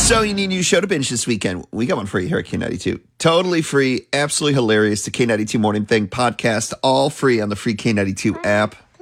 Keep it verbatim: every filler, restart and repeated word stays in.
So you need a new show to binge this weekend. We got one for you here at K ninety-two. Totally free, absolutely hilarious. The K ninety-two Morning Thing podcast, all free on the free K ninety-two app.